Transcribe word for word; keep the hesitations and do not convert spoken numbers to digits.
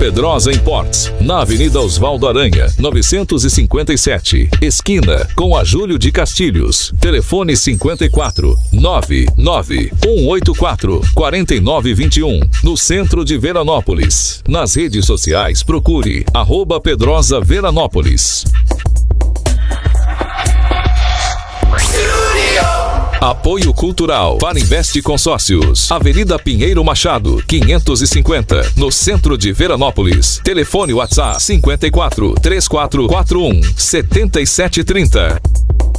Pedrosa Imports, na Avenida Osvaldo Aranha, novecentos e cinquenta e sete, esquina com a Júlio de Castilhos. Telefone cinquenta e quatro, nove nove um oito quatro, quatro nove dois um, no centro de Veranópolis. Nas redes sociais, procure arroba Pedrosa Veranópolis. Apoio Cultural para Investe Consórcios. Avenida Pinheiro Machado, quinhentos e cinquenta, no centro de Veranópolis. Telefone WhatsApp cinquenta e quatro, três quatro quatro um, sete sete três zero.